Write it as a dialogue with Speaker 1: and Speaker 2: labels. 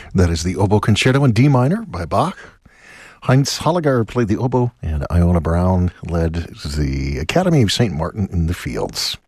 Speaker 1: That is the Oboe Concerto in D minor by Bach. Heinz Holliger played the oboe, and Iona Brown led the Academy of St. Martin in the Fields.